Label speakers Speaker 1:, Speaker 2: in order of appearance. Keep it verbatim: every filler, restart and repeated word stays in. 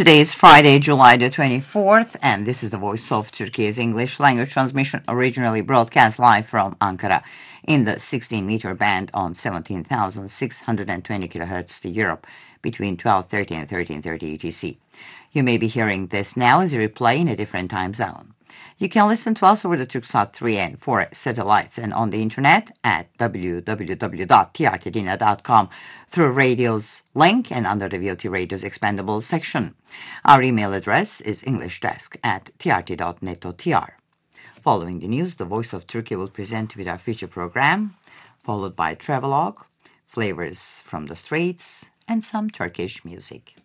Speaker 1: Today is Friday, July the twenty-fourth, and this is the Voice of Turkey's English language transmission, originally broadcast live from Ankara in the sixteen meter band on seventeen thousand six hundred twenty kilohertz to Europe between twelve thirty and thirteen thirty U T C. You may be hearing this now as a replay in a different time zone. You can listen to us over the Turksat three and four satellites and on the internet at w w w dot t r t dina dot com through radio's link and under the V O T Radio's expandable section. Our email address is englishdesk at t r t dot net dot t r. Following the news, the Voice of Turkey will present with our feature program, followed by travelogue, flavors from the streets, and some Turkish music.